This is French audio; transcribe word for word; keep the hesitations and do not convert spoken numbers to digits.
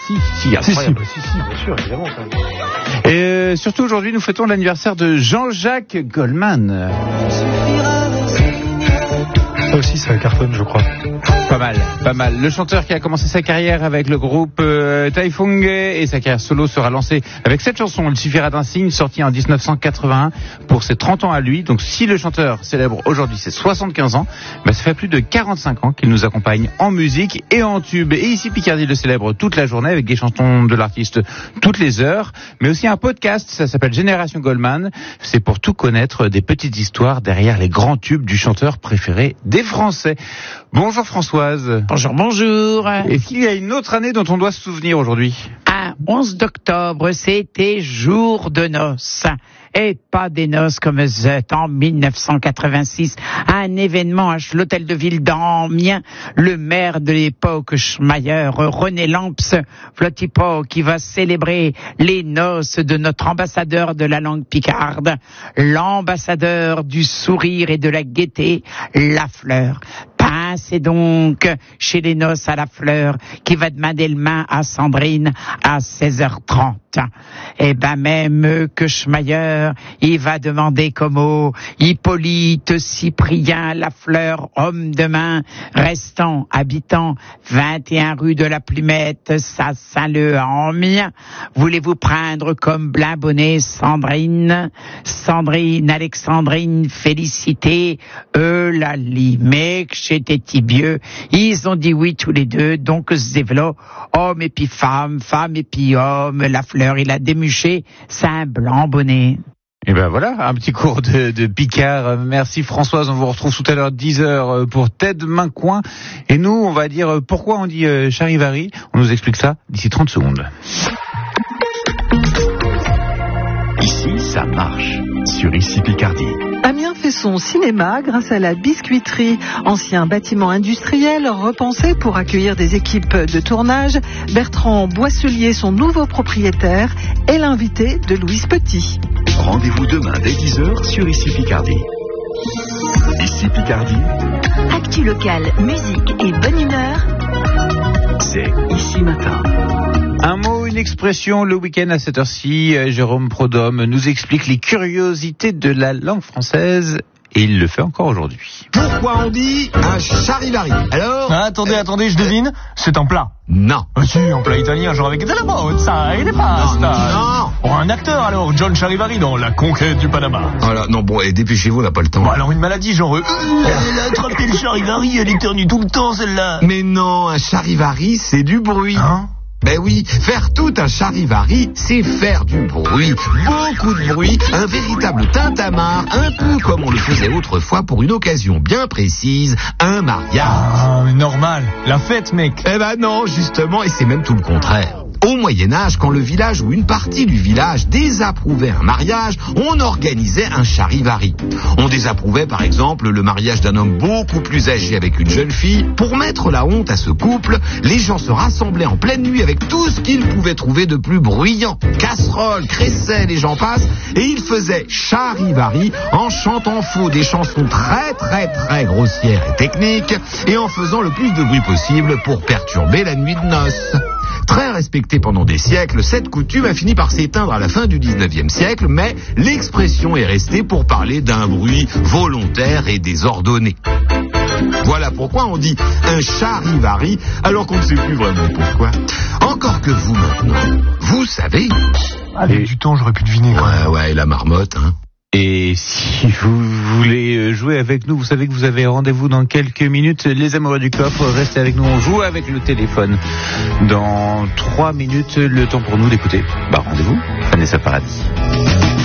si, si, incroyable. Si, si, si, bien sûr, évidemment. Et euh, surtout aujourd'hui, nous fêtons l'anniversaire de Jean-Jacques Goldman. Ça aussi, ça cartonne, je crois. Pas mal, pas mal. Le chanteur qui a commencé sa carrière avec le groupe euh, Taifung et sa carrière solo sera lancée avec cette chanson, Il suffira d'un signe, sortie en dix-neuf cent quatre-vingt-un pour ses trente ans à lui. Donc si le chanteur célèbre aujourd'hui ses soixante-quinze ans, bah, ça fait plus de quarante-cinq ans qu'il nous accompagne en musique et en tube. Et ici Picardie le célèbre toute la journée avec des chansons de l'artiste toutes les heures, mais aussi un podcast, ça s'appelle Génération Goldman. C'est pour tout connaître des petites histoires derrière les grands tubes du chanteur préféré des Français. Bonjour Françoise. Bonjour, bonjour. Est-ce qu'il y a une autre année dont on doit se souvenir aujourd'hui ? Un onze d'octobre, c'était jour de noces. Et pas des noces comme zut en dix-neuf cent quatre-vingt-six. Un événement à l'hôtel de ville d'Amiens. Le maire de l'époque, Schmeyer, René Lamps, Flotipo, qui va célébrer les noces de notre ambassadeur de la langue picarde. L'ambassadeur du sourire et de la gaieté, Lafleur. C'est donc chez les noces à la fleur qui va demander le main à Sandrine à seize heures trente. Et ben même que Schmeyer, il va demander comme au Hippolyte Cyprien Lafleur, homme de main, restant, habitant vingt et un rue de la Plumette, ça Saint-Leu à Amiens. Voulez-vous prendre comme Blainbonnet Sandrine, Sandrine, Alexandrine, Félicité, Eulalie, mais j'étais tibieux. Ils ont dit oui tous les deux, donc Zévelo, homme et puis femme, femme et puis homme, la fleur, il a démuché, c'est un blanc bonnet. Et ben voilà, un petit cours de, de Picard. Merci Françoise, on vous retrouve tout à l'heure dix heures pour Ted Main-Coin. Et nous, on va dire pourquoi on dit euh, charivari. On nous explique ça d'ici trente secondes. Ici, ça marche. Sur Ici Picardie. Amiens fait son cinéma grâce à la biscuiterie, ancien bâtiment industriel repensé pour accueillir des équipes de tournage. Bertrand Boisselier, son nouveau propriétaire, est l'invité de Louise Petit. Rendez-vous demain dès dix heures sur Ici Picardie. Ici Picardie. Actu locale, musique et bonne humeur. C'est Ici Matin. Un mot, une expression, le week-end à cette heure-ci, Jérôme Prodhomme nous explique les curiosités de la langue française et il le fait encore aujourd'hui. Pourquoi on dit un charivari ? Alors ah, Attendez, euh, attendez, je devine, c'est un plat. Non. Ah si, un plat italien, genre avec de la mozza et des pasta. Non. Oh, un acteur alors, John Charivari dans La Conquête du Panama. Voilà, non bon, et dépêchez-vous, on n'a pas le temps. Bon, alors une maladie genre... Euh, elle a attrapé le Charivari, elle éternue tout le temps celle-là. Mais non, un charivari, c'est du bruit. Hein ? Ben oui, faire tout un charivari, c'est faire du bruit, beaucoup de bruit, un véritable tintamarre, un peu comme on le faisait autrefois pour une occasion bien précise, un mariage. Ah, mais normal, la fête, mec. Eh ben non, justement, et c'est même tout le contraire. Au Moyen-Âge, quand le village ou une partie du village désapprouvait un mariage, on organisait un charivari. On désapprouvait par exemple le mariage d'un homme beaucoup plus âgé avec une jeune fille. Pour mettre la honte à ce couple, les gens se rassemblaient en pleine nuit avec tout ce qu'ils pouvaient trouver de plus bruyant. Casseroles, crécelles et j'en passe. Et ils faisaient charivari en chantant faux des chansons très très très grossières et techniques et en faisant le plus de bruit possible pour perturber la nuit de noces. Très respectée pendant des siècles, cette coutume a fini par s'éteindre à la fin du dix-neuvième siècle, mais l'expression est restée pour parler d'un bruit volontaire et désordonné. Voilà pourquoi on dit un charivari, alors qu'on ne sait plus vraiment pourquoi. Encore que vous maintenant, vous savez. Avec du temps, j'aurais pu deviner. Ouais, ouais, la marmotte, hein. Et si vous voulez jouer avec nous, vous savez que vous avez rendez-vous dans quelques minutes. Les amoureux du coffre, restez avec nous, on joue avec le téléphone. Dans trois minutes, le temps pour nous d'écouter. Bah, rendez-vous, Vanessa Paradis.